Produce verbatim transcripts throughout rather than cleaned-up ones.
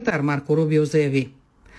секретар Марко Рубио заяви.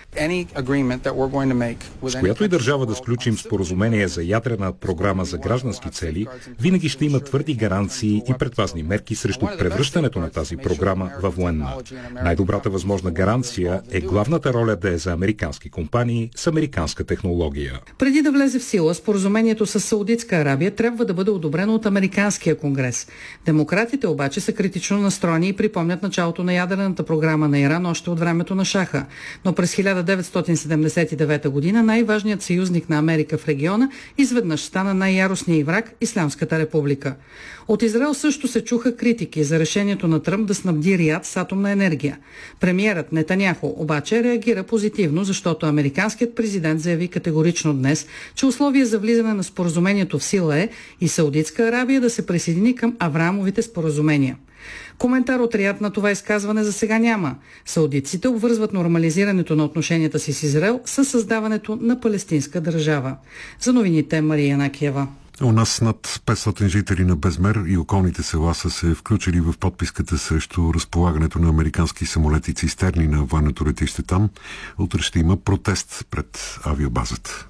С която и държава да сключим споразумение за ядрена програма за граждански цели, винаги ще има твърди гаранции и предпазни мерки срещу превръщането на тази програма във военна. Най-добрата възможна гаранция е главната роля да е за американски компании с американска технология. Преди да влезе в сила, споразумението с Саудитска Арабия трябва да бъде одобрено от Американския конгрес. Демократите обаче са критично настроени и припомнят началото на ядрената програма на Иран още от времето на Шаха. Но през хиляда деветстотин седемдесет и девета година най-важният съюзник на Америка в региона изведнъж стана най-яростният враг – Ислямската република. От Израел също се чуха критики за решението на Тръмп да снабди Риад с атомна енергия. Премиерът Нетаняху обаче реагира позитивно, защото американският президент заяви категорично днес, че условие за влизане на споразумението в сила е и Саудитска Арабия да се присъедини към Авраамовите споразумения. Коментар от Риад на това изказване за сега няма. Саудитците обвързват нормализирането на отношенията си с Израел със създаването на палестинска държава. За новините Мария Накиева. У нас над петстотин жители на Безмер и околните села са се включили в подписката срещу разполагането на американски самолети цистерни на военното летище там. Утре ще има протест пред авиобазата.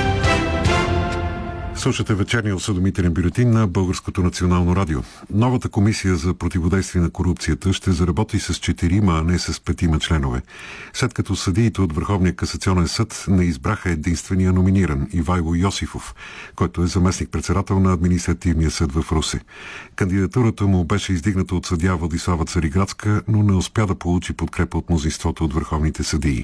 Слушате вечерния осведомителен бюлетин на Българското национално радио. Новата комисия за противодействие на корупцията ще заработи с четирима, а не с петима членове. След като съдиите от Върховния касационен съд не избраха единствения номиниран Ивайло Йосифов, който е заместник-председател на Административния съд в Русе. Кандидатурата му беше издигната от съдия Владислава Цариградска, но не успя да получи подкрепа от мнозинството от върховните съдии.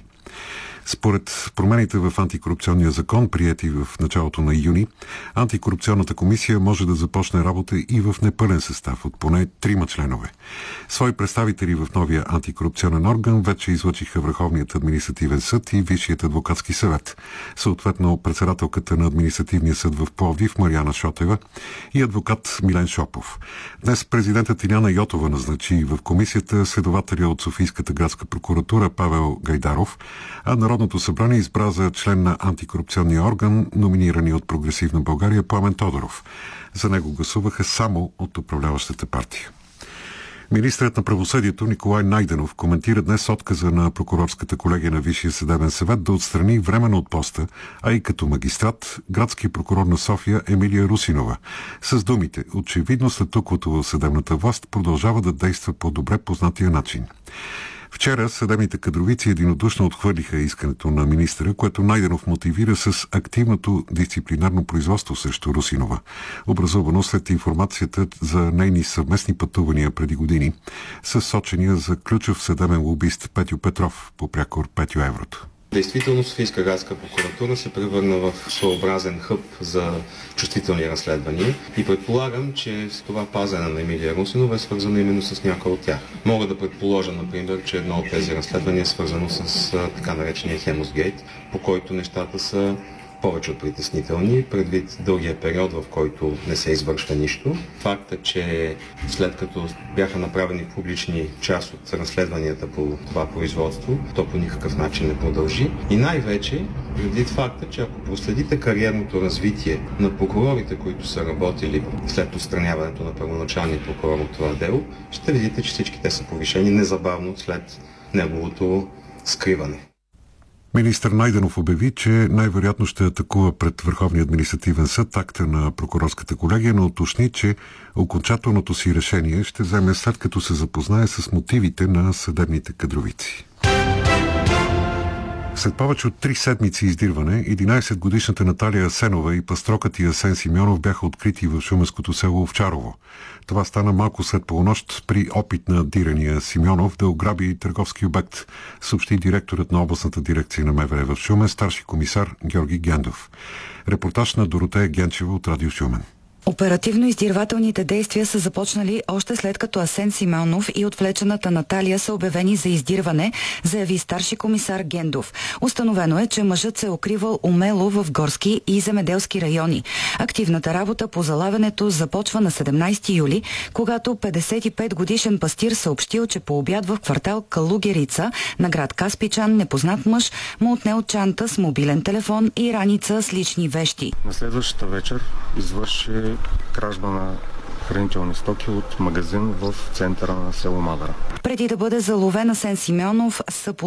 Според промените в антикорупционния закон, приети в началото на юни, антикорупционната комисия може да започне работа и в непълен състав от поне трима членове. Свои представители в новия антикорупционен орган вече излъчиха Върховният административен съд и Висшият адвокатски съвет, съответно председателката на Административния съд в Пловдив Мариана Шотева и адвокат Милен Шопов. Днес президентът Иляна Йотова назначи в комисията следователя от Софийската градска прокуратура Павел Гайдаров, а Народното събрание избра за член на антикорупционния орган, номинирани от Прогресивна България, Пламен Тодоров. За него гласуваха само от управляващата партия. Министърът на правосъдието Николай Найденов коментира днес отказа на прокурорската колегия на Висшия съдебен съвет да отстрани временно от поста, а и като магистрат, градски прокурор на София Емилия Русинова. С думите, очевидно статуквото в съдебната власт продължава да действа по добре познатия начин. Вчера съдебните кадровици единодушно отхвърлиха искането на министъра, което Найденов мотивира с активното дисциплинарно производство срещу Русинова, образувано след информацията за нейни съвместни пътувания преди години, с сочения за ключов съдебен лобист Петю Петров, по прякор Петю Еврото. Действително Софийска градска прокуратура се превърна в своеобразен хъб за чувствителни разследвания и предполагам, че с това пазене на Емилия Русинова е свързано именно с някои от тях. Мога да предположа, например, че едно от тези разследвания е свързано с така наречения Хемосгейт, по който нещата са повече от притеснителни, предвид дългия период, в който не се извършва нищо. Факта, че след като бяха направени публични част от разследванията по това производство, то по никакъв начин не продължи. И най-вече, предвид факта, че ако проследите кариерното развитие на прокурорите, които са работили след отстраняването на първоначалния прокурор от това дело, ще видите, че всички те са повишени незабавно след неговото скриване. Министър Найденов обяви, че най-вероятно ще атакува пред Върховния административен съд акта на прокурорската колегия, но уточни, че окончателното си решение ще вземе след като се запознае с мотивите на съдебните кадровици. След повече от три седмици издирване, единайсетгодишната Наталия Асенова и пастрокът й Асен Симеонов бяха открити в шуменското село Овчарово. Това стана малко след полунощ при опит на дирания Симеонов да ограби търговски обект, съобщи директорът на областната дирекция на МВР в Шумен, старши комисар Георги Гендов. Репортаж на Доротея Генчева от Радио Шумен. Оперативно-издирвателните действия са започнали още след като Асен Симеонов и отвлечената Наталия са обявени за издирване, заяви старши комисар Гендов. Установено е, че мъжът се е укривал умело в горски и земеделски райони. Активната работа по залавянето започва на седемнайсети юли, когато петдесет и пет годишен пастир съобщил, че по обяд в квартал Калугерица на град Каспичан непознат мъж му отне от чанта с мобилен телефон и раница с лични вещи. На следващата вечер извърши кражба на хранителни стоки от магазин в центъра на село Мадара. Преди да бъде заловен, Асен Симеонов са